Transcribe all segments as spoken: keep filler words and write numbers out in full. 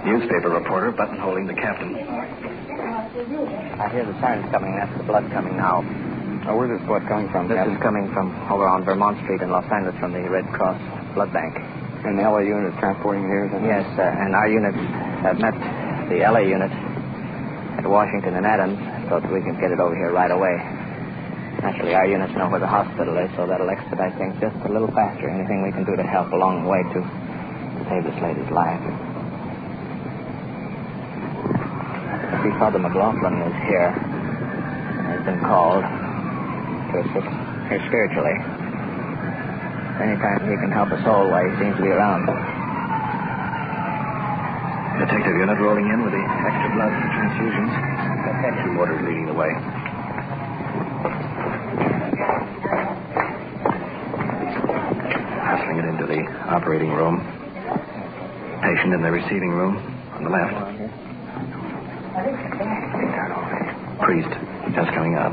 Newspaper reporter buttonholing the captain. I hear the sirens coming. That's the blood coming now. Oh, where's this blood coming from, This Captain? is coming from over on Vermont Street in Los Angeles from the Red Cross Blood Bank. And the L A unit is transporting it here, is it? Yes, uh, and our units have met the L A unit at Washington and Adams so that we can get it over here right away. Naturally, our units know where the hospital is, so that'll expedite things just a little faster. Anything we can do to help along the way to save this lady's life. See, Father McLaughlin is here. Has been called to assist her spiritually. Anytime he can help a soul while he seems to be around. Detective unit rolling in with the extra blood for transfusions. Two mortars leading the way. Hustling it into the operating room. Patient in the receiving room on the left. Priest just coming out.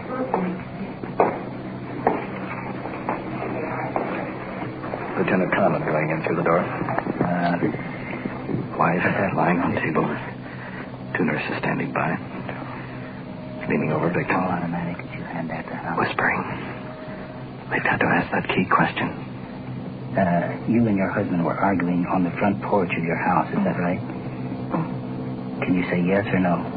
Lieutenant Conlon going in through the door. Uh, wife lying on table. Two nurses standing by. Leaning over victim. Automatic. Could you hand that to her? Whispering. They've got to ask that key question. Uh, you and your husband were arguing on the front porch of your house, is that right? Can you say yes or no?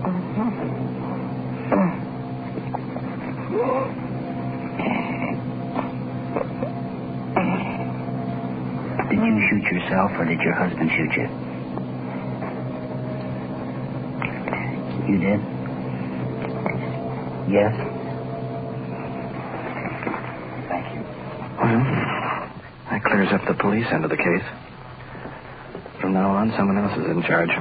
Did you shoot yourself or did your husband shoot you? You did? Yes? Thank you. Well, that clears up the police end of the case. From now on, someone else is in charge.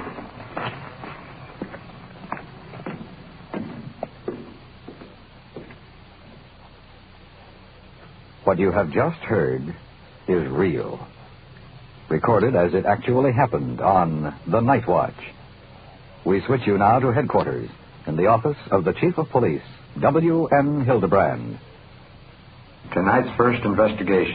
What you have just heard is real. Recorded as it actually happened on The Night Watch. We switch you now to headquarters in the office of the Chief of Police, W N Hildebrand. Tonight's first investigation.